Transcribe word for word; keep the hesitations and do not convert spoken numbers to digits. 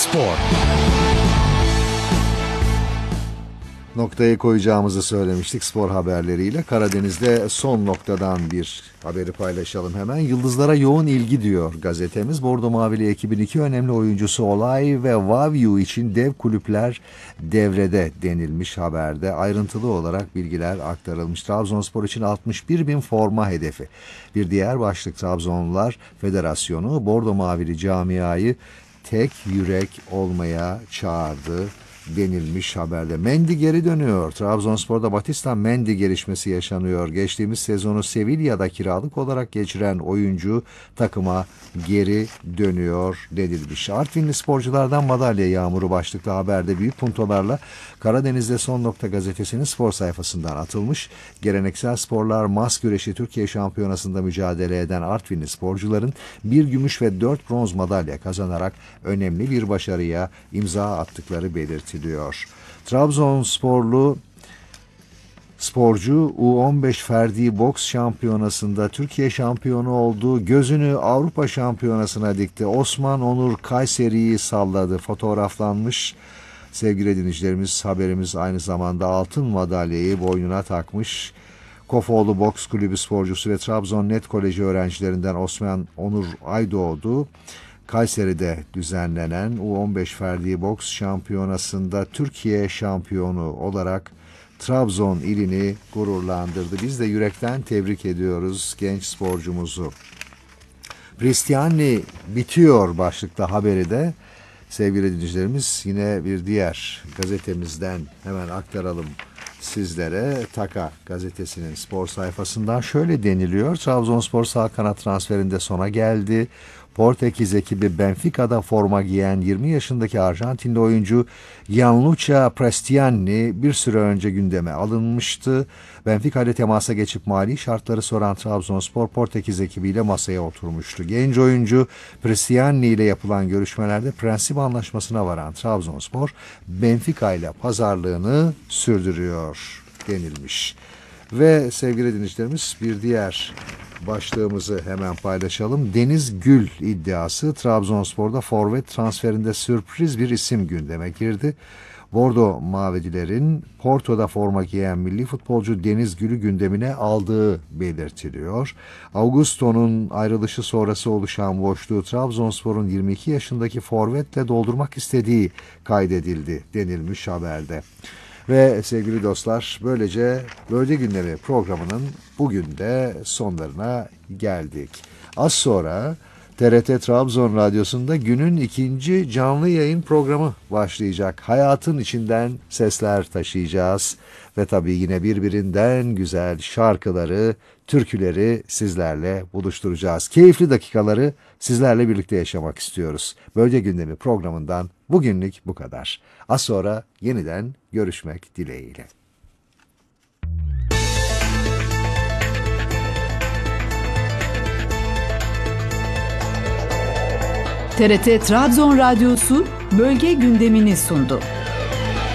Spor. Noktayı koyacağımızı söylemiştik spor haberleriyle. Karadeniz'de son noktadan bir haberi paylaşalım hemen. Yıldızlara yoğun ilgi diyor gazetemiz. Bordo Mavili ekibin iki önemli oyuncusu Olay ve Wavyu için dev kulüpler devrede denilmiş haberde. Ayrıntılı olarak bilgiler aktarılmış. Trabzonspor için altmış bir bin forma hedefi. Bir diğer başlık, Trabzonlular Federasyonu Bordo Mavili camiayı tek yürek olmaya çağırdı denilmiş haberde. Mendy geri dönüyor. Trabzonspor'da Batista Mendy gelişmesi yaşanıyor. Geçtiğimiz sezonu Sevilla'da kiralık olarak geçiren oyuncu takıma geri dönüyor denilmiş. Artvinli sporculardan madalya yağmuru başlıklı haberde büyük puntolarla Karadeniz'de Son Nokta gazetesinin spor sayfasından atılmış. Geleneksel sporlar mas güreşi Türkiye Şampiyonası'nda mücadele eden Artvinli sporcuların bir gümüş ve dört bronz madalya kazanarak önemli bir başarıya imza attıkları belirtildi. Diyor. Trabzonsporlu sporcu U on beş Ferdi Boks Şampiyonası'nda Türkiye şampiyonu oldu. Gözünü Avrupa Şampiyonası'na dikti. Osman Onur Kayseri'yi salladı. Fotoğraflanmış. Sevgili dinleyicilerimiz, haberimiz aynı zamanda altın madalyayı boynuna takmış. Kofoğlu Boks Kulübü sporcusu ve Trabzon Net Koleji öğrencilerinden Osman Onur Aydoğdu, Kayseri'de düzenlenen U on beş Ferdi Boks Şampiyonası'nda Türkiye şampiyonu olarak Trabzon ilini gururlandırdı. Biz de yürekten tebrik ediyoruz genç sporcumuzu. Cristiani bitiyor başlıkta haberi de sevgili dinleyicilerimiz yine bir diğer gazetemizden hemen aktaralım sizlere. Taka gazetesinin spor sayfasından şöyle deniliyor. Trabzonspor sağ kanat transferinde sona geldi. Portekiz ekibi Benfica'da forma giyen yirmi yaşındaki Arjantinli oyuncu Gianluca Prestiani bir süre önce gündeme alınmıştı. Benfica ile temasa geçip mali şartları soran Trabzonspor Portekiz ekibiyle masaya oturmuştu. Genç oyuncu Prestiani ile yapılan görüşmelerde prensip anlaşmasına varan Trabzonspor Benfica ile pazarlığını sürdürüyor denilmiş. Ve sevgili dinleyicilerimiz bir diğer başlığımızı hemen paylaşalım. Deniz Gül iddiası Trabzonspor'da forvet transferinde sürpriz bir isim gündeme girdi. Bordo Mavililerin Porto'da forma giyen milli futbolcu Deniz Gül'ü gündemine aldığı belirtiliyor. Augusto'nun ayrılışı sonrası oluşan boşluğu Trabzonspor'un yirmi iki yaşındaki forvetle doldurmak istediği kaydedildi denilmiş haberde. Ve sevgili dostlar, böylece Bölge Gündemi programının bugün de sonlarına geldik. Az sonra T R T Trabzon Radyosu'nda günün ikinci canlı yayın programı başlayacak. Hayatın içinden sesler taşıyacağız ve tabii yine birbirinden güzel şarkıları, türküleri sizlerle buluşturacağız. Keyifli dakikaları sizlerle birlikte yaşamak istiyoruz. Bölge Gündemi programından bugünlük bu kadar. Az sonra yeniden görüşmek dileğiyle. T R T Trabzon Radyosu bölge gündemini sundu.